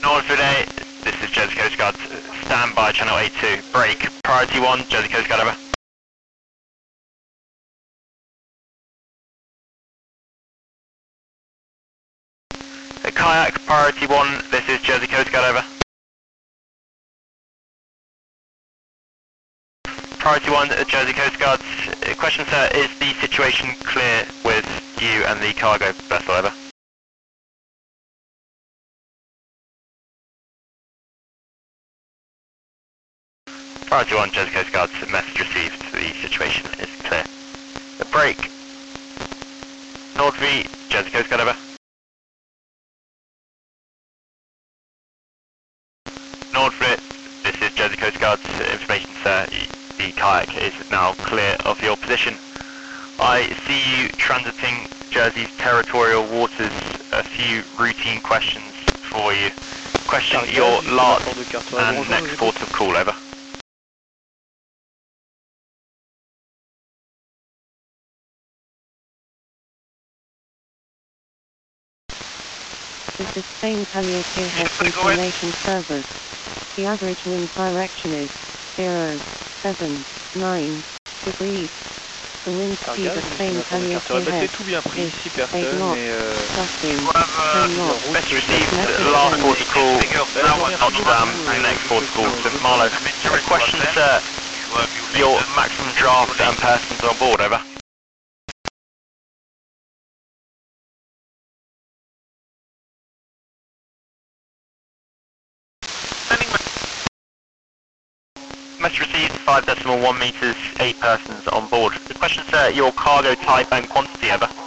Northwood 8, this is Jersey Coast Guard. Stand by channel 82. Break. Priority 1, Jersey Coast Guard, over. A kayak, priority 1, this is Jersey Coast Guard, over. Priority 1, Jersey Coast Guard. Question, sir, is the situation clear with you and the cargo vessel, over? Priority 1, Jersey Coast Guard, message received, the situation is clear. The break. Nord V, Jersey Coast Guard, over. Nord V, this is Jersey Coast Guard, information, sir, the kayak is now clear of your position. I see you transiting Jersey's territorial waters. A few routine questions for you. Question your last and next port of call, over. This is Spain Calliope has information servers. The average wind direction is 079 degrees. The wind speed of Spain Calliope has is 8 knots, gusting 10 knots. Best received, last port of call, Amsterdam, next port of call, St. Malo. Question, sir, your maximum draft and persons on board, over. Message received, 5.1 meters, 8 persons on board. The question, sir, your cargo type and quantity, over.